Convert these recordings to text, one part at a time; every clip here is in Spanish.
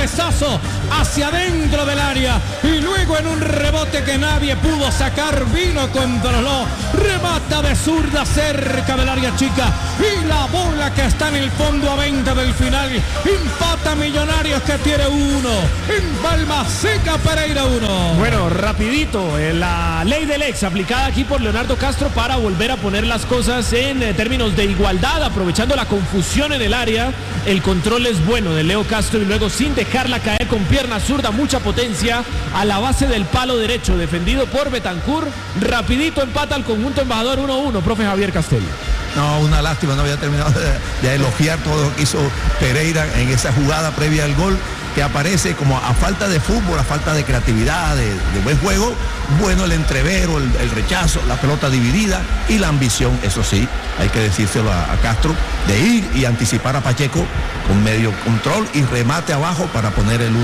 cabezazo hacia adentro del área y luego en un rebote que nadie pudo sacar, vino, controló, remata de zurda cerca del área chica y la bola que está en el fondo a 20 del final. Empata Millonarios, que tiene 1. Empalma Seca Pereira 1. Bueno, rapidito, la ley del ex aplicada aquí por Leonardo Castro para volver a poner las cosas en términos de igualdad, aprovechando la confusión en el área. El control es bueno de Leo Castro y luego sin dejarla caer con pierna zurda, mucha potencia a la base del palo derecho, defendido por Betancur. Rapidito empata al conjunto embajador 1-1, profe Javier Castelli. No, una lástima, no había terminado de elogiar todo lo que hizo Pereira en esa jugada previa al gol, que aparece como a falta de fútbol, a falta de creatividad, de buen juego. Bueno, el entrevero, el rechazo, la pelota dividida y la ambición, eso sí, hay que decírselo a Castro, de ir y anticipar a Pacheco con medio control y remate abajo para poner el 1-1.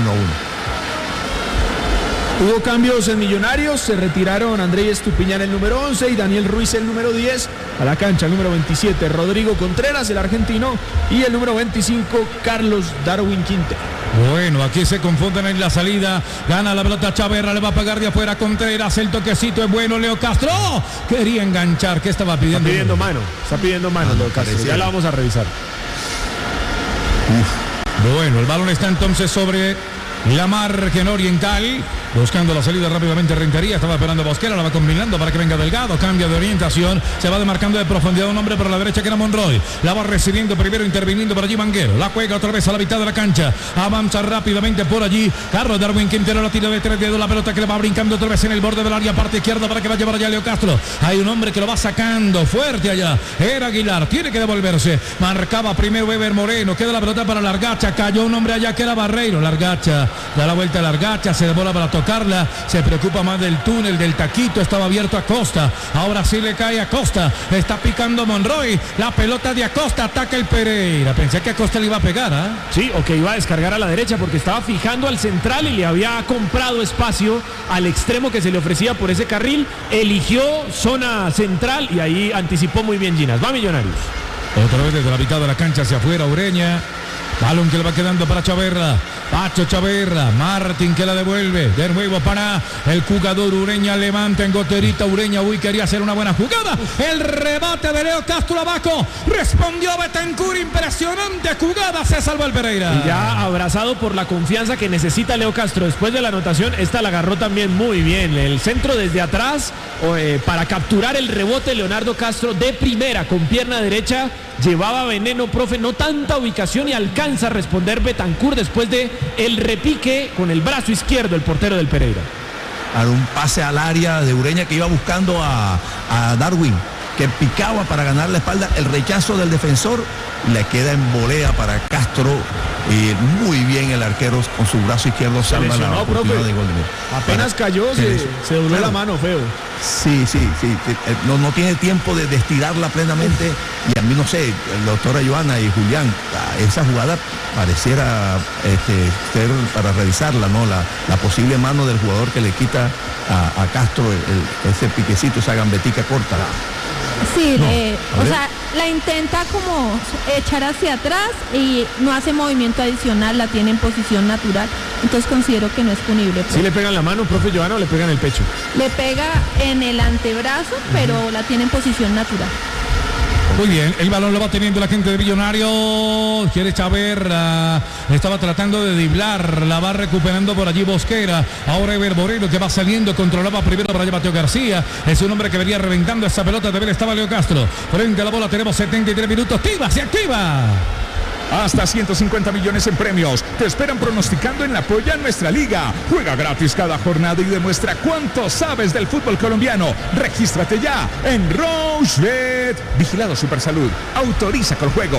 Hubo cambios en Millonarios, se retiraron Andrés Estupiñán el número 11 y Daniel Ruiz el número 10, a la cancha el número 27 Rodrigo Contreras, el argentino, y el número 25 Carlos Darwin Quintero. Bueno, aquí se confunden en la salida, gana la pelota Chaverra, le va a pegar de afuera Contreras, el toquecito es bueno, Leo Castro, quería enganchar, ¿qué estaba pidiendo? Está pidiendo mano Leo Castro, ya la vamos a revisar. Bueno, el balón está entonces sobre la margen oriental, buscando la salida rápidamente Rentería, estaba esperando Bosquera, la va combinando para que venga Delgado, cambia de orientación, se va demarcando de profundidad un hombre por la derecha que era Monroy, la va recibiendo primero, interviniendo por allí Vanguero, la juega otra vez a la mitad de la cancha, avanza rápidamente por allí, Carlos Darwin Quintero la tira de 3 dedos, la pelota que le va brincando otra vez en el borde del área, parte izquierda para que vaya para allá Leo Castro, hay un hombre que lo va sacando fuerte allá, era Aguilar, tiene que devolverse, marcaba primero Weber Moreno, queda la pelota para Largacha, cayó un hombre allá que era Barreiro, Largacha, da la vuelta a Largacha, se devuelve para tocarla, se preocupa más del túnel, del taquito, estaba abierto a Costa, ahora sí le cae a Costa, está picando Monroy, la pelota de Acosta, ataca el Pereira, pensé que Acosta le iba a pegar, ¿eh? Sí, o que iba a descargar a la derecha porque estaba fijando al central y le había comprado espacio al extremo que se le ofrecía por ese carril, eligió zona central y ahí anticipó muy bien Ginas, va Millonarios. Otra vez desde la mitad de la cancha hacia afuera, Ureña, balón que le va quedando para Chaverra, Pacho Chaverra, Martín que la devuelve, de nuevo para el jugador Ureña, levanta en goterita Ureña, quería hacer una buena jugada, el rebate de Leo Castro abajo, respondió Betancur, impresionante jugada, se salvó el Pereira. Y ya abrazado por la confianza que necesita Leo Castro, después de la anotación, esta la agarró también muy bien, el centro desde atrás, para capturar el rebote Leonardo Castro de primera, con pierna derecha, llevaba veneno, profe, no tanta ubicación y alcanza a responder Betancur después de el repique con el brazo izquierdo el portero del Pereira. A un pase al área de Ureña que iba buscando a Darwin, que picaba para ganar la espalda, el rechazo del defensor, le queda en volea para Castro, y muy bien el arquero con su brazo izquierdo salva la oportunidad de gol. Apenas cayó, se dobló la mano feo. Sí, no tiene tiempo de estirarla plenamente, y a mí no sé, la doctora Joana y Julián, esa jugada pareciera ser para revisarla, ¿no? La posible mano del jugador que le quita a Castro ese piquecito, esa gambetica corta. Sí, o sea, la intenta como echar hacia atrás y no hace movimiento adicional, la tiene en posición natural, entonces considero que no es punible. ¿Sí le pegan la mano, profe Joana, o le pegan el pecho? Le pega en el antebrazo, pero la tiene en posición natural. Muy bien, el balón lo va teniendo la gente de Millonarios, quiere Chaverra, estaba tratando de driblar, la va recuperando por allí Bosquera, ahora Eber Moreno que va saliendo, controlaba primero para allá Mateo García, es un hombre que venía reventando esa pelota, también estaba Leo Castro, frente a la bola tenemos 73 minutos, se activa. Hasta 150 millones en premios. Te esperan pronosticando en la Polla Nuestra Liga. Juega gratis cada jornada y demuestra cuánto sabes del fútbol colombiano. Regístrate ya en Rochebet. Vigilado Supersalud. Autoriza con juegos.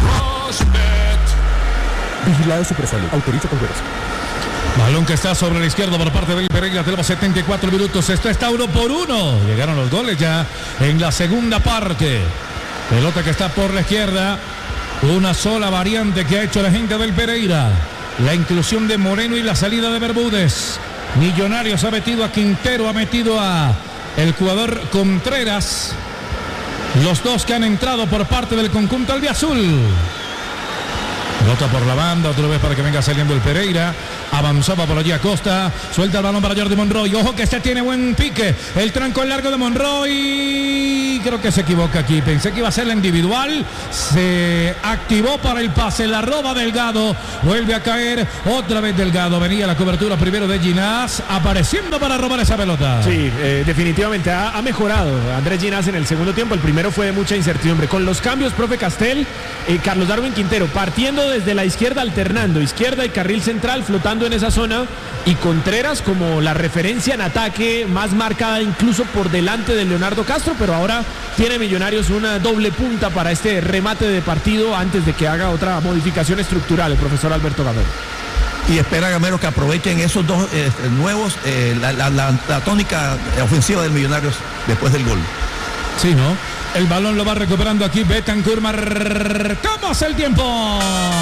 Vigilado Supersalud. Autoriza con juegos. Balón que está sobre la izquierda por parte del Pereira. Tenemos 74 minutos. Esto está 1-1. Llegaron los goles ya en la segunda parte. Pelota que está por la izquierda. Una sola variante que ha hecho la gente del Pereira. La inclusión de Moreno y la salida de Bermúdez. Millonarios ha metido a Quintero, ha metido a el jugador Contreras. Los dos que han entrado por parte del conjunto albiazul. Pelota por la banda, otra vez para que venga saliendo el Pereira. Avanzaba por allí Acosta. Suelta el balón para Jordi Monroy. Ojo que este tiene buen pique. El tranco en largo de Monroy. Creo que se equivoca aquí. Pensé que iba a ser la individual. Se activó para el pase. La roba Delgado. Vuelve a caer. Otra vez Delgado. Venía la cobertura primero de Ginás. Apareciendo para robar esa pelota. Sí, definitivamente ha mejorado Andrés Ginás en el segundo tiempo. El primero fue de mucha incertidumbre. Con los cambios, profe Castel, Carlos Darwin Quintero partiendo desde la izquierda, alternando izquierda y carril central, flotando en esa zona, y Contreras como la referencia en ataque más marcada incluso por delante de Leonardo Castro, pero ahora tiene Millonarios una doble punta para este remate de partido antes de que haga otra modificación estructural el profesor Alberto Gamero. Y espera Gamero que aprovechen esos dos nuevos, la tónica ofensiva del Millonarios después del gol. Sí, ¿no? El balón lo va recuperando aquí Betancur. Marcamos el tiempo.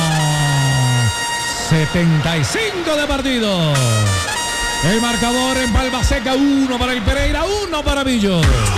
75 de partido. El marcador en Balbaseca, 1 para el Pereira, 1 para Millo.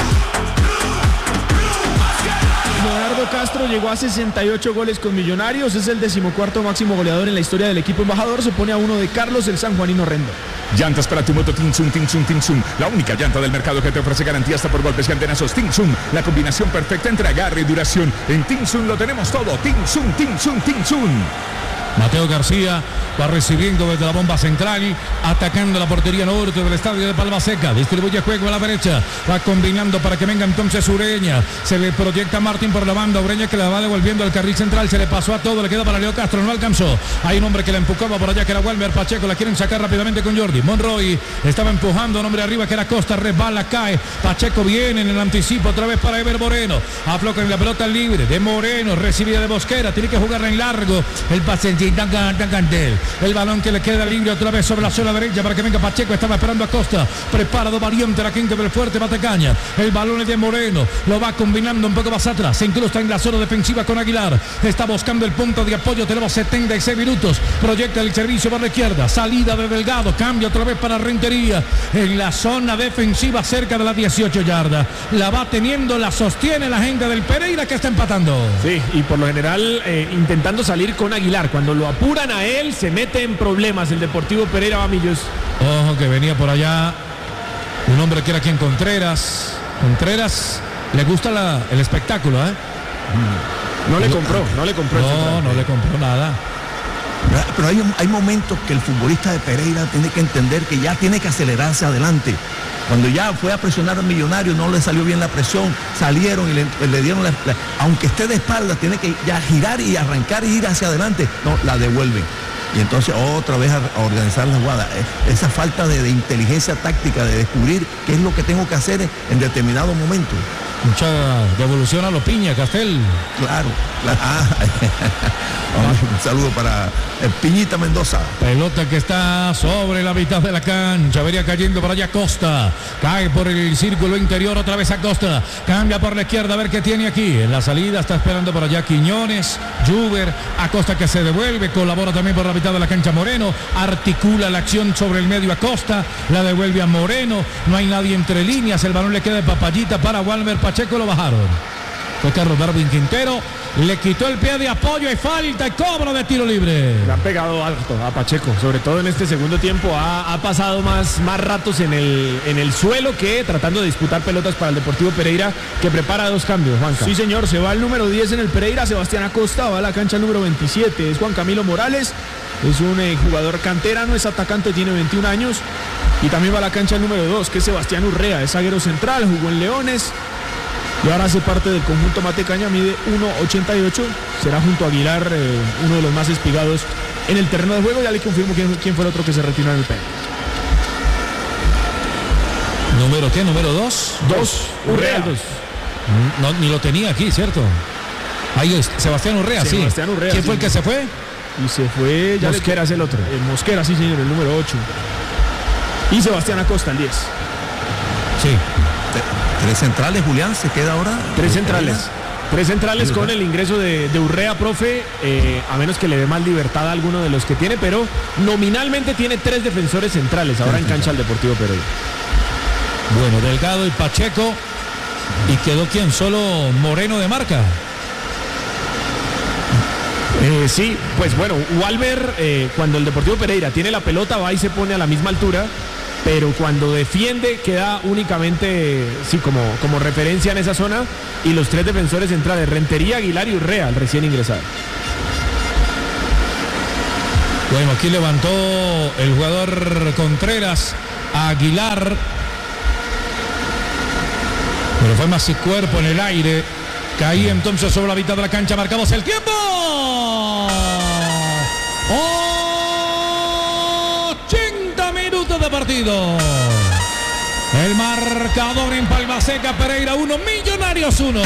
Leonardo Castro llegó a 68 goles con Millonarios, es el 14º máximo goleador en la historia del equipo embajador, se pone a 1 de Carlos el sanjuanino Rendo. Llantas para tu moto Tinsun, la única llanta del mercado que te ofrece garantía hasta por golpes y antenazos. Tinsun, la combinación perfecta entre agarre y duración. En Tinsun lo tenemos todo. Tinsun. Mateo García va recibiendo desde la bomba central, atacando la portería norte del estadio de Balbaseca. Distribuye juego a la derecha, va combinando para que venga entonces Ureña. Se le proyecta Martín por la banda, Ureña que la va devolviendo al carril central. Se le pasó a todo, le queda para Leo Castro, no alcanzó. Hay un hombre que la empujaba por allá, que era Walmer Pacheco. La quieren sacar rápidamente con Jordi Monroy. Estaba empujando un hombre arriba que era Costa, resbala, cae. Pacheco viene en el anticipo otra vez para Ever Moreno. Afloca en la pelota libre de Moreno, recibida de Bosquera, tiene que jugarla en largo. El paciente Cantel. El balón que le queda libre otra vez sobre la zona derecha para que venga Pacheco. Estaba esperando a Costa. Preparado variante la quinta del fuerte Batecaña. El balón es de Moreno. Lo va combinando un poco más atrás. Se incrusta en la zona defensiva con Aguilar. Está buscando el punto de apoyo. Tenemos 76 minutos. Proyecta el servicio por la izquierda. Salida de Delgado. Cambia otra vez para Rentería. En la zona defensiva cerca de las 18 yardas. La va teniendo, la sostiene la gente del Pereira que está empatando. Sí, y por lo general intentando salir con Aguilar. Cuando lo apuran a él, se mete en problemas el Deportivo Pereira Bamillos. Ojo que venía por allá un hombre que era quien Contreras le gusta el espectáculo, No le compró nada. Pero hay momentos que el futbolista de Pereira tiene que entender que ya tiene que acelerarse adelante. Cuando ya fue a presionar al Millonario, no le salió bien la presión, salieron y le dieron aunque esté de espaldas, tiene que ya girar y arrancar y ir hacia adelante. No, la devuelven. Y entonces otra vez a organizar la jugada. Esa falta de inteligencia táctica, de descubrir qué es lo que tengo que hacer en determinado momento. Mucha devolución a Lopiña, Castel. Claro. Un saludo para Piñita Mendoza. Pelota que está sobre la mitad de la cancha. Vería cayendo por allá Costa. Cae por el círculo interior otra vez a Costa. Cambia por la izquierda a ver qué tiene aquí. En la salida está esperando por allá Quiñones, Juber. Acosta que se devuelve. Colabora también por la mitad de la cancha Moreno. Articula la acción sobre el medio Acosta. La devuelve a Moreno. No hay nadie entre líneas. El balón le queda de papayita para Walmer Pacheco. Lo bajaron. Fue Carlos Darwin Quintero. Le quitó el pie de apoyo y falta y cobro de tiro libre. Le han pegado alto a Pacheco, sobre todo en este segundo tiempo. Ha pasado más ratos en el suelo que tratando de disputar pelotas para el Deportivo Pereira, que prepara 2 cambios, Juanca. Sí, señor, se va el número 10 en el Pereira, Sebastián Acosta, va a la cancha número 27, es Juan Camilo Morales, es un jugador canterano, es atacante, tiene 21 años, y también va a la cancha número 2, que es Sebastián Urrea, es zaguero central, jugó en Leones, y ahora hace parte del conjunto Matecaña, mide 1.88, será junto a Aguilar uno de los más espigados en el terreno de juego. Ya le confirmo quién fue el otro que se retiró en el P. ¿Número qué? ¿Número 2? 2, Urrea. No, ni lo tenía aquí, ¿cierto? Ahí es, Sebastián Urrea, sí. Sebastián Urrea, ¿Quién fue el que se fue? Y se fue... Mosquera es el otro. Mosquera, sí, señor, el número 8. Y Sebastián Acosta, el 10. Sí. 3 centrales, Julián, se queda ahora. 3 centrales. 3 centrales con el ingreso de Urrea, profe, a menos que le dé más libertad a alguno de los que tiene, pero nominalmente tiene 3 defensores centrales ahora en cancha al Deportivo Pereira. Bueno, Delgado y Pacheco. ¿Y quedó quién? Solo Moreno de marca. Sí, pues bueno, Walmer, cuando el Deportivo Pereira tiene la pelota, va y se pone a la misma altura, pero cuando defiende queda únicamente, sí, como referencia en esa zona, y los tres defensores centrales, Rentería, Aguilar y Urrea, el recién ingresado. Bueno, aquí levantó el jugador Contreras a Aguilar, pero fue más y cuerpo en el aire. Caía entonces sobre la mitad de la cancha. Marcamos el tiempo. 80 minutos de partido. El marcador en Palma Seca, Pereira 1, Millonarios 1.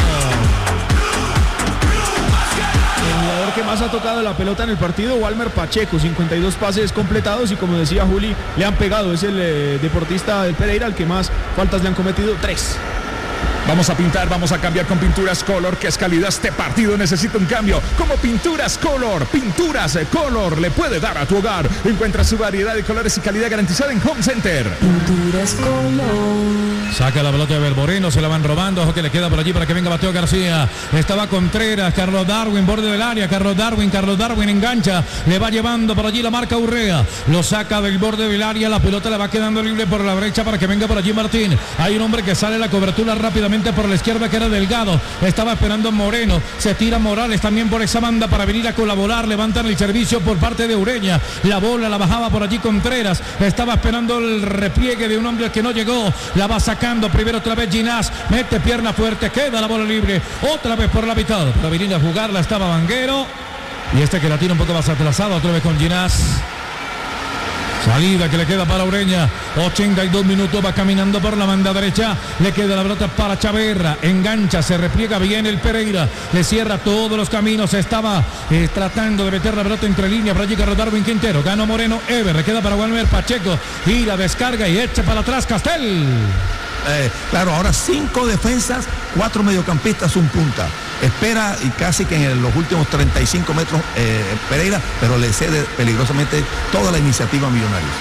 El jugador que más ha tocado la pelota en el partido, Walmer Pacheco, 52 pases completados, y como decía Juli, le han pegado. Es el deportista del Pereira al que más faltas le han cometido, 3. Vamos a pintar, vamos a cambiar con Pinturas Color, que es calidad. Este partido necesita un cambio. Como Pinturas Color, Pinturas Color le puede dar a tu hogar. Encuentra su variedad de colores y calidad garantizada en Home Center. Pinturas Color. Saca la pelota de Belboreno, se la van robando. Ojo que le queda por allí para que venga Mateo García. Estaba Contreras, Carlos Darwin, borde del área. Carlos Darwin engancha. Le va llevando por allí la marca Urrea. Lo saca del borde del área. La pelota le va quedando libre por la derecha para que venga por allí Martín. Hay un hombre que sale a la cobertura rápidamente por la izquierda, que era Delgado. Estaba esperando Moreno. Se tira Morales también por esa banda para venir a colaborar. Levantan el servicio por parte de Ureña. La bola la bajaba por allí Contreras. Estaba esperando el repliegue de un hombre que no llegó. La va sacando primero otra vez Ginás. Mete pierna fuerte. Queda la bola libre. Otra vez por la mitad. Para venir a jugarla estaba Vanguero. Y este que la tira un poco más atrasado. Otra vez con Ginás. Salida que le queda para Ureña. 82 minutos, va caminando por la banda derecha. Le queda la pelota para Chaverra. Engancha, se repliega bien el Pereira. Le cierra todos los caminos. Estaba tratando de meter la pelota entre líneas. Para allí Carlos Darwin Quintero. Ganó Moreno. Ever. Le queda para Walmer Pacheco. Y la descarga y echa para atrás Castel. Claro, ahora 5 defensas, 4 mediocampistas, un punta. Espera y casi que en los últimos 35 metros Pereira, pero le cede peligrosamente toda la iniciativa a Millonarios.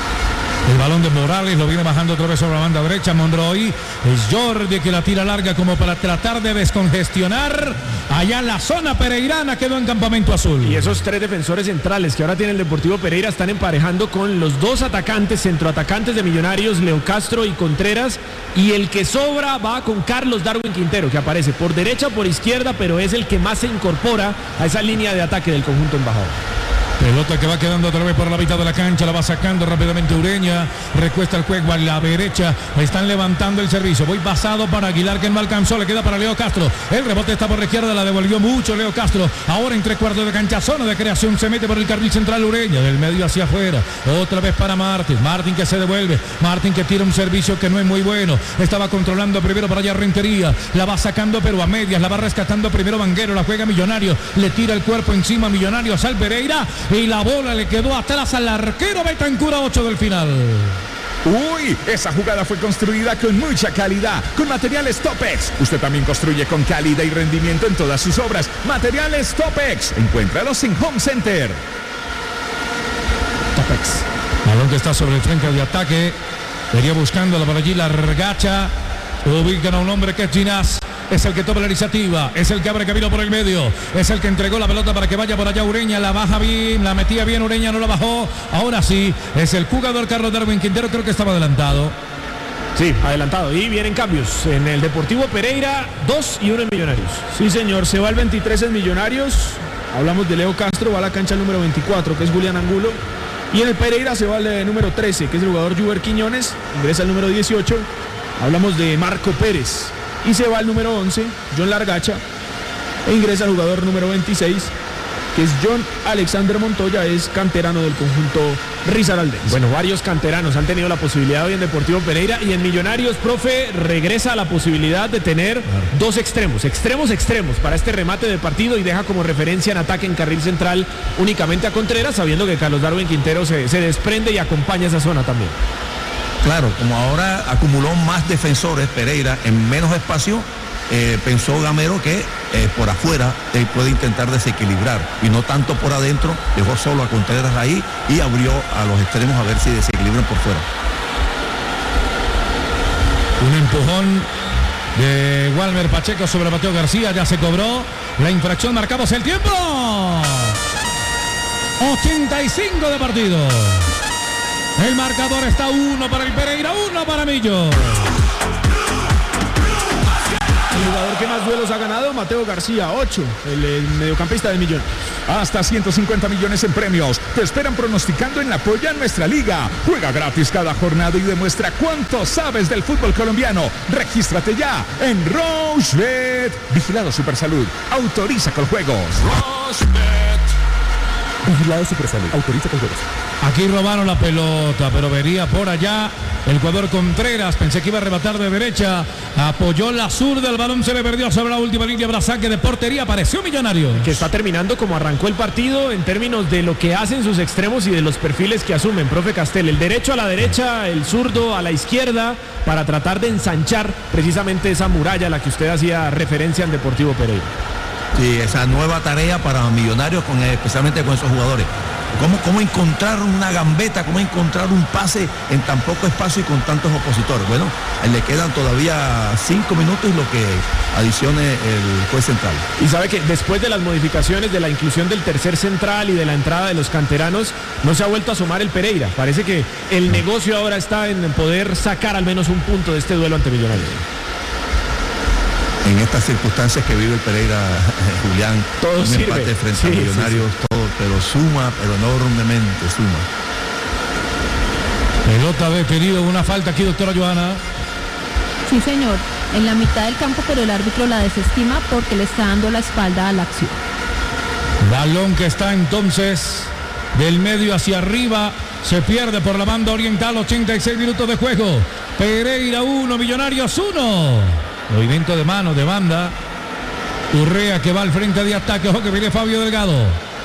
El balón de Morales lo viene bajando otra vez sobre la banda derecha. Monroy. Es Jordi que la tira larga como para tratar de descongestionar. Allá la zona pereirana quedó en campamento azul. Y esos tres defensores centrales que ahora tiene el Deportivo Pereira están emparejando con los dos atacantes, centroatacantes de Millonarios, Leo Castro y Contreras. Y el que sobra va con Carlos Darwin Quintero, que aparece por derecha o por izquierda, pero es el que más se incorpora a esa línea de ataque del conjunto embajador. Pelota que va quedando otra vez por la mitad de la cancha, la va sacando rápidamente Ureña, recuesta el juego a la derecha, están levantando el servicio, voy pasado para Aguilar que no alcanzó, le queda para Leo Castro, el rebote está por la izquierda, la devolvió mucho Leo Castro, ahora en 3/4 de cancha, zona de creación, se mete por el carril central Ureña, del medio hacia afuera, otra vez para Martín que se devuelve, Martín que tira un servicio que no es muy bueno, estaba controlando primero para allá Rentería, la va sacando pero a medias, la va rescatando primero Vanguero, la juega Millonario, le tira el cuerpo encima Millonarios al Pereira, y la bola le quedó atrás al arquero Betancur a 8 del final. Uy, esa jugada fue construida con mucha calidad, con materiales Topex. Usted también construye con calidad y rendimiento en todas sus obras. Materiales Topex. Encuéntralos en Home Center. Topex. Balón que está sobre el frente de ataque. Venía buscándola por allí la regacha. Ubican a un hombre que es Ginás. Es el que toma la iniciativa, es el que abre camino por el medio, es el que entregó la pelota para que vaya por allá Ureña, la baja bien, la metía bien Ureña, no la bajó, ahora sí, es el jugador Carlos Darwin Quintero, creo que estaba adelantado. Sí, adelantado, y vienen cambios en el Deportivo Pereira, 2 y 1 en Millonarios. Sí señor, se va el 23 en Millonarios, hablamos de Leo Castro, va a la cancha el número 24, que es Julián Angulo, y en el Pereira se va el número 13, que es el jugador Juber Quiñones, ingresa el número 18, hablamos de Marco Pérez. Y se va el número 11, John Largacha, e ingresa el jugador número 26, que es John Alexander Montoya, es canterano del conjunto risaraldense. Bueno, varios canteranos han tenido la posibilidad hoy en Deportivo Pereira, y en Millonarios, profe, regresa a la posibilidad de tener dos extremos para este remate de partido, y deja como referencia en ataque en carril central únicamente a Contreras, sabiendo que Carlos Darwin Quintero se desprende y acompaña esa zona también. Claro, como ahora acumuló más defensores Pereira en menos espacio, pensó Gamero que por afuera puede intentar desequilibrar y no tanto por adentro, dejó solo a Contreras ahí y abrió a los extremos a ver si desequilibran por fuera. Un empujón de Walmer Pacheco sobre Mateo García, ya se cobró la infracción, marcamos el tiempo. 85 de partido. El marcador está 1 para el Pereira, 1 para Millo. El jugador que más duelos ha ganado, Mateo García, 8, el mediocampista de Millonarios. Hasta 150 millones en premios. Te esperan pronosticando en la Polla Nuestra Liga. Juega gratis cada jornada y demuestra cuánto sabes del fútbol colombiano. Regístrate ya en Rochebet. Vigilado Supersalud. Autoriza con juegos. Rochebet. Vigilado Supersalud. Autoriza con juegos. Aquí robaron la pelota, pero vería por allá el jugador Contreras. Pensé que iba a arrebatar de derecha. Apoyó la zurda, el balón se le perdió sobre la última línea. Habrá saque de portería. Apareció Millonarios. Que está terminando como arrancó el partido en términos de lo que hacen sus extremos y de los perfiles que asumen, profe Castel. El derecho a la derecha, el zurdo a la izquierda, para tratar de ensanchar precisamente esa muralla a la que usted hacía referencia en Deportivo Pereira. Sí, esa nueva tarea para Millonarios, especialmente con esos jugadores. ¿Cómo encontrar una gambeta? ¿Cómo encontrar un pase en tan poco espacio y con tantos opositores? Bueno, le quedan todavía 5 minutos y lo que adicione el juez central. Y sabe que después de las modificaciones, de la inclusión del tercer central y de la entrada de los canteranos, no se ha vuelto a asomar el Pereira. Parece que el negocio ahora está en poder sacar al menos un punto de este duelo ante Millonarios. En estas circunstancias que vive el Pereira, Julián, todo un sirve. Empate frente a Millonarios, todo, pero suma, pero enormemente suma. Pelota detenido, una falta aquí, doctora Johanna. Sí, señor, en la mitad del campo, pero el árbitro la desestima porque le está dando la espalda a la acción. Balón que está entonces del medio hacia arriba, se pierde por la banda oriental, 86 minutos de juego. Pereira 1, Millonarios 1. Movimiento de mano, de banda. Urrea que va al frente de ataque. Ojo que viene Fabio Delgado.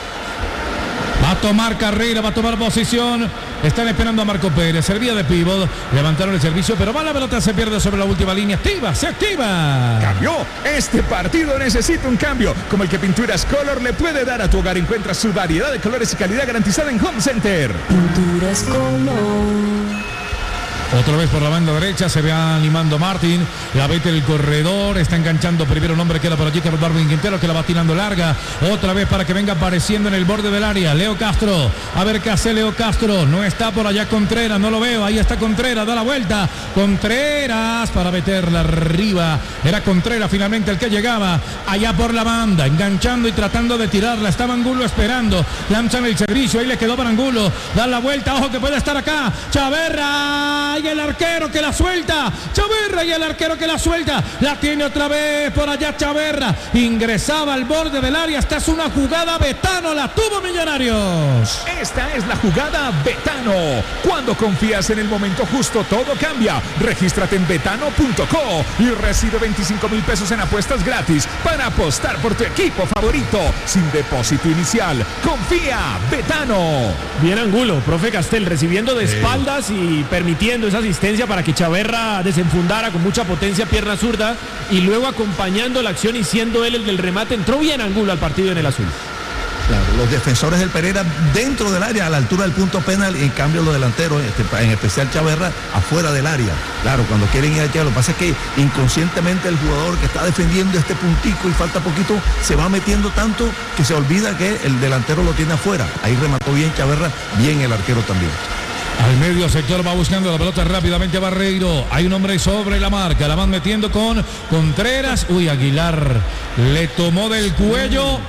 Va a tomar carrera, va a tomar posición. Están esperando a Marco Pérez. Servía de pívot. Levantaron el servicio, pero va la pelota, se pierde sobre la última línea. Activa, se activa. Cambió. Este partido necesita un cambio, como el que Pinturas Color le puede dar a tu hogar. Encuentra su variedad de colores y calidad garantizada en Home Center. Pinturas Color. Otra vez por la banda derecha, se ve animando Martín, la vete el corredor, está enganchando primero un hombre que era por allí, Carlos Darwin Quintero, que la va tirando larga, otra vez para que venga apareciendo en el borde del área, Leo Castro, a ver qué hace Leo Castro, no está por allá Contreras, no lo veo, ahí está Contreras, da la vuelta, Contreras para meterla arriba, era Contreras finalmente el que llegaba, allá por la banda, enganchando y tratando de tirarla, estaba Angulo esperando, lanzan el servicio, ahí le quedó para Angulo, da la vuelta, ojo que puede estar acá, Chaverra, y el arquero que la suelta, Chaverra y el arquero que la suelta, la tiene otra vez por allá Chaverra, ingresaba al borde del área, esta es una jugada Betano, la tuvo Millonarios. Esta es la jugada Betano. Cuando confías en el momento justo, todo cambia. Regístrate en betano.co y recibe 25,000 pesos en apuestas gratis para apostar por tu equipo favorito, sin depósito inicial. Confía, Betano. Bien Angulo, profe Castel, recibiendo de espaldas y permitiendo esa asistencia para que Chaverra desenfundara con mucha potencia pierna zurda y luego acompañando la acción y siendo él el del remate. Entró bien Angulo al partido en el azul. Claro, los defensores del Pereira dentro del área, a la altura del punto penal, y en cambio los delanteros, en especial Chaverra, afuera del área. Claro, cuando quieren ir al lo que pasa es que inconscientemente el jugador que está defendiendo este puntico y falta poquito, se va metiendo tanto que se olvida que el delantero lo tiene afuera. Ahí remató bien Chaverra, bien el arquero también. Al medio sector va buscando la pelota rápidamente Barreiro. Hay un hombre sobre la marca. La van metiendo con Contreras. Uy, Aguilar le tomó del cuello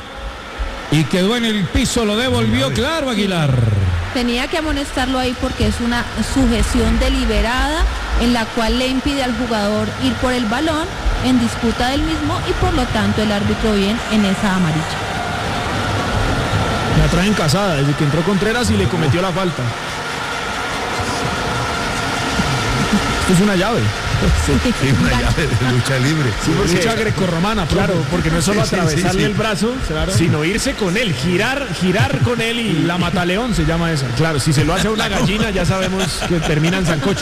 y quedó en el piso. Lo devolvió claro Aguilar. Tenía que amonestarlo ahí porque es una sujeción deliberada en la cual le impide al jugador ir por el balón en disputa del mismo y por lo tanto el árbitro bien en esa amarilla. La traen casada desde que entró Contreras y le cometió la falta. Es una llave. Sí, una llave de lucha libre. Sí, lucha grecorromana, claro, porque no es solo atravesarle el brazo, claro, sino irse con él, girar con él y la mataleón se llama esa. Claro, si se lo hace a una gallina ya sabemos que termina en sancocho.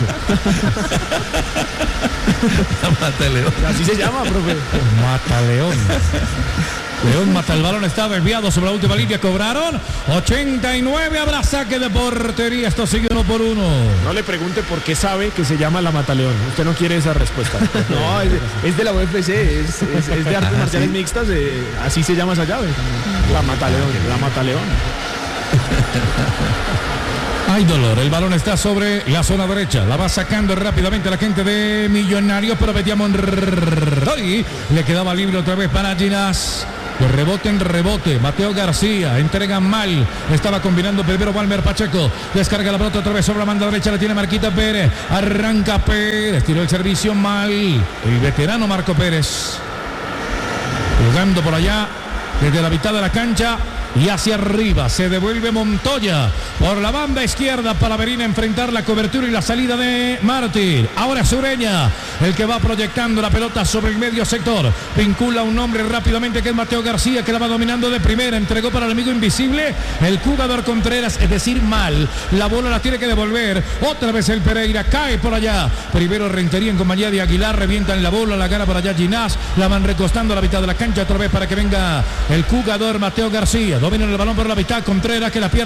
La mataleón. Así se llama, profe. Mataleón. León mata el balón, está desviado sobre la última línea, cobraron 89, habrá saque de portería, esto sigue 1-1. No le pregunte por qué sabe que se llama la Mataleón, usted no quiere esa respuesta. No, es de la UFC, es de artes marciales mixtas, así se llama esa llave. La Mataleón, la Mataleón. Hay dolor, el balón está sobre la zona derecha, la va sacando rápidamente la gente de Millonarios, pero metía Monroy, le quedaba libre otra vez para Ginás. De rebote en rebote, Mateo García entrega mal, estaba combinando primero Walmer Pacheco, descarga la pelota otra vez sobre la banda derecha, la tiene Marquita Pérez, arranca Pérez, tiró el servicio mal, el veterano Marco Pérez, jugando por allá desde la mitad de la cancha y hacia arriba, se devuelve Montoya por la banda izquierda para Verina enfrentar la cobertura y la salida de Martín. Ahora Sureña, el que va proyectando la pelota sobre el medio sector, vincula un hombre rápidamente que es Mateo García, que la va dominando de primera, entregó para el amigo invisible, el jugador Contreras, es decir, mal, la bola la tiene que devolver, otra vez el Pereira, cae por allá, primero Rentería en compañía de Aguilar, revientan la bola, la gana por allá Ginás, la van recostando a la mitad de la cancha, otra vez para que venga el jugador Mateo García, domina el balón por la mitad, Contreras que la pierde